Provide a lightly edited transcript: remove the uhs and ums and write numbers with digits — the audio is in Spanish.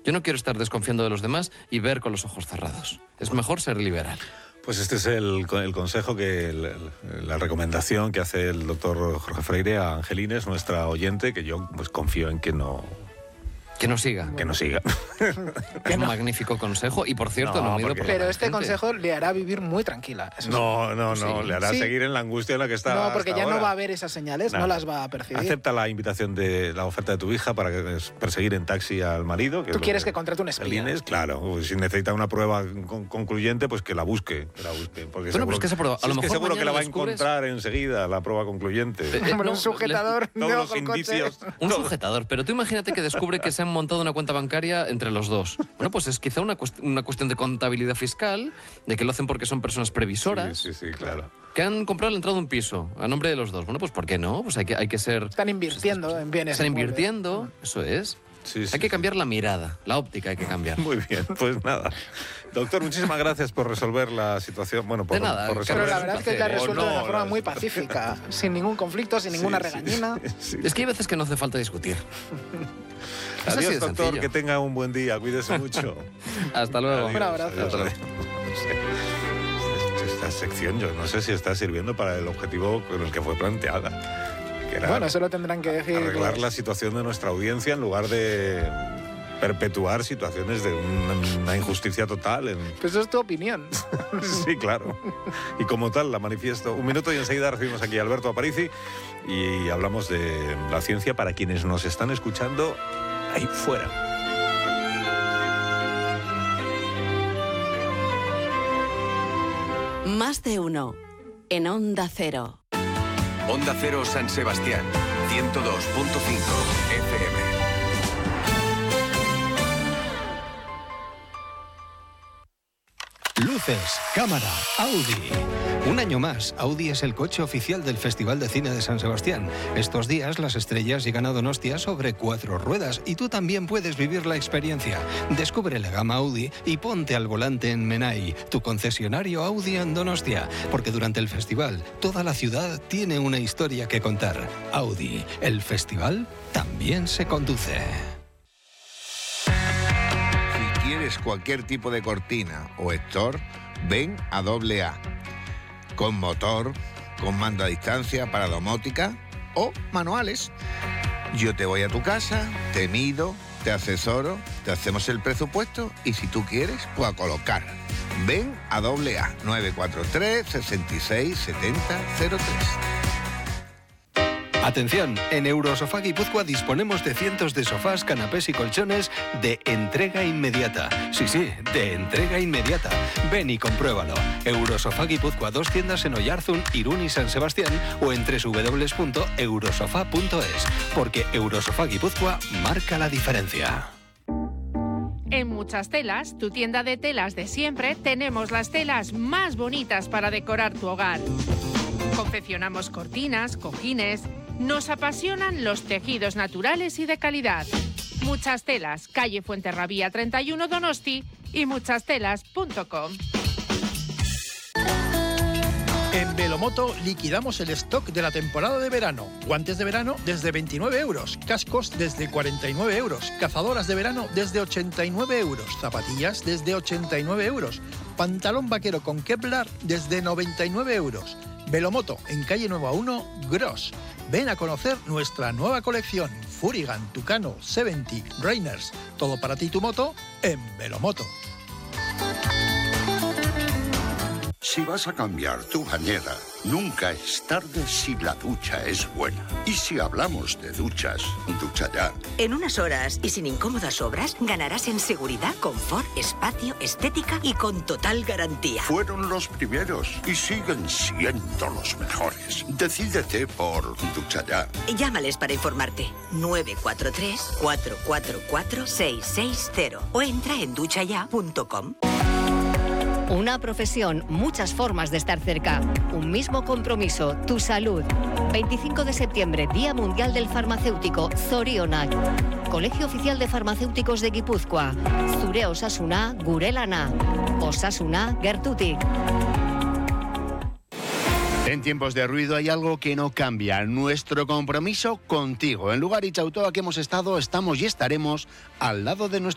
Yo no quiero estar desconfiando de los demás y ver con los ojos cerrados. Es mejor ser liberal. Pues este es el consejo, la recomendación que hace el doctor Jorge Freire a Angelines, nuestra oyente, que yo pues confío en que no... Que no siga. Que no siga. Es un magnífico consejo y, por cierto, no mido por Pero la este gente. consejo le hará vivir muy tranquila. Eso No, sí. le hará Sí. seguir en la angustia en la que está. No, porque hasta ya ahora. no va a haber esas señales, Nada. no las va a percibir. Acepta la invitación de la oferta de tu hija para perseguir en taxi al marido. Tú quieres que contrate un espía. Claro, si necesita una prueba concluyente, pues que la busque. Porque Bueno, seguro, pues que esa prueba, a lo mejor seguro que la va a mañana descubres- encontrar enseguida, la prueba concluyente. Hombre, no, un sujetador de Todos ojo los al coche. indicios. Un sujetador, pero tú imagínate que descubre que se han montado una cuenta bancaria entre los dos. Bueno, pues es quizá una cuestión de contabilidad fiscal, de que lo hacen porque son personas previsoras, Sí, claro. que han comprado la entrada de un piso a nombre de los dos. Bueno, pues ¿por qué no? Pues hay que ser... Están invirtiendo en bienes. Están inmuebles. invirtiendo, eso es. Sí. Hay que cambiar la mirada, la óptica hay que cambiar. Muy bien, pues nada. Doctor, muchísimas gracias por resolver la situación. Bueno, por, De nada, por Pero resolver. la verdad es que la ha placer, resuelto O de una no, forma la- muy pacífica, sin ningún conflicto, sin ninguna regañina. Sí. Es que hay veces que no hace falta discutir. Es así Adiós, de doctor, sencillo. que tenga un buen día, cuídese mucho. Hasta luego. Un abrazo. Adiós. Esta sección yo no sé si está sirviendo para el objetivo con el que fue planteada, que era Bueno, eso lo tendrán que decir. arreglar los- la situación de nuestra audiencia en lugar de perpetuar situaciones de una injusticia total. Pues eso es tu opinión. Sí, claro. Y como tal la manifiesto. Un minuto y enseguida recibimos aquí a Alberto Aparici y hablamos de la ciencia para quienes nos están escuchando ahí fuera. Más de uno. En Onda Cero. Onda Cero San Sebastián, 102.5 FM. Luces, cámara, Audi. Un año más, Audi es el coche oficial del Festival de Cine de San Sebastián. Estos días las estrellas llegan a Donostia sobre 4 ruedas y tú también puedes vivir la experiencia. Descubre la gama Audi y ponte al volante en Menai, tu concesionario Audi en Donostia, porque durante el festival toda la ciudad tiene una historia que contar. Audi, el festival también se conduce. Si quieres cualquier tipo de cortina o store, ven a AA. Con motor, con mando a distancia para domótica o manuales. Yo te voy a tu casa, te mido, te asesoro, te hacemos el presupuesto y si tú quieres, pues a colocar. Ven a AA 943 66 70 03. Atención, en Eurosofá Guipúzcoa disponemos de cientos de sofás, canapés y colchones de entrega inmediata. Sí, de entrega inmediata. Ven y compruébalo. Eurosofá Guipúzcoa, 2 tiendas en Oyarzun, Irún y San Sebastián o en www.eurosofá.es. Porque Eurosofá Guipúzcoa marca la diferencia. En Muchas Telas, tu tienda de telas de siempre, tenemos las telas más bonitas para decorar tu hogar. Confeccionamos cortinas, cojines. Nos apasionan los tejidos naturales y de calidad. Muchas Telas, calle Fuenterrabía 31 Donosti y muchastelas.com. En Velomoto liquidamos el stock de la temporada de verano. Guantes de verano desde 29 euros, cascos desde 49 euros, cazadoras de verano desde 89 euros, zapatillas desde 89 euros, pantalón vaquero con Kevlar desde 99 euros. Velomoto, en calle Nueva 1, Gros. Ven a conocer nuestra nueva colección, Furigan, Tucano, 70, Rainers. Todo para ti y tu moto en Velomoto. Si vas a cambiar tu bañera, nunca es tarde si la ducha es buena. Y si hablamos de duchas, ducha ya. En unas horas y sin incómodas obras, ganarás en seguridad, confort, espacio, estética y con total garantía. Fueron los primeros y siguen siendo los mejores. Decídete por ducha ya. Llámales para informarte. 943-444-660 o entra en duchaya.com. Una profesión, muchas formas de estar cerca. Un mismo compromiso, tu salud. 25 de septiembre, Día Mundial del Farmacéutico, Zorionak. Colegio Oficial de Farmacéuticos de Guipúzcoa. Zure Osasuna, gure lana. Osasuna, gertutik. En tiempos de ruido hay algo que no cambia, nuestro compromiso contigo. En Lugaritz Autoa que hemos estado, estamos y estaremos al lado de nuestros